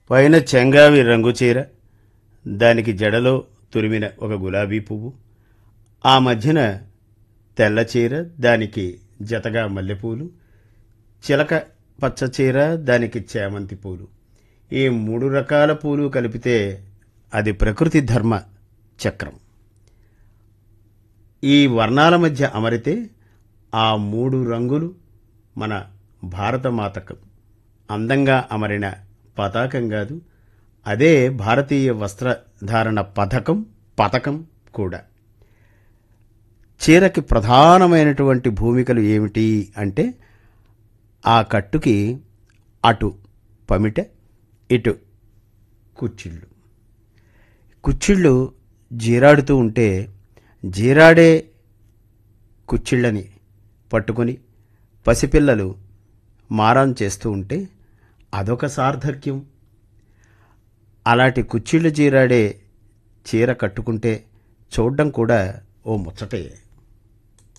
పైన చెంగావి రంగు చీర, దానికి జడలో తురిమిన ఒక గులాబీ పువ్వు, ఆ మధ్యన తెల్ల చీర, దానికి జతగా మల్లెపూలు, చిలక పచ్చ చీర, దానికి చేమంతి పూలు. ఈ 3 రకాల పూలు కలిపితే అది ప్రకృతి ధర్మ చక్రం. ఈ వర్ణాల మధ్య అమరితే ఆ 3 రంగులు మన భారతమాతకు అందంగా అమరిన పతాకం కాదు, అదే భారతీయ వస్త్రధారణ పథకం కూడా. చీరకి ప్రధానమైనటువంటి భూమికలు ఏమిటి అంటే, ఆ కట్టుకి అటు పమిట, ఇటు కుచ్చిళ్ళు. కుచ్చిళ్ళు జీరాడుతూ ఉంటే జీరాడే కుచ్చిళ్ళని పట్టుకుని పసిపిల్లలు మారం చేస్తూ ఉంటే అదొక సార్థక్యం. అలాంటి కుచ్చిళ్ళు జీరాడే చీర కట్టుకుంటే చూడ్డం కూడా ఓ ముచ్చటే.